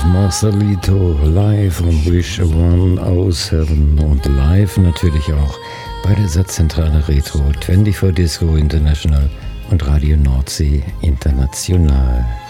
Marcelito live on Wish 107 und live natürlich auch bei der Satzzentrale Retro 24 Disco International und Radio Nordsee International.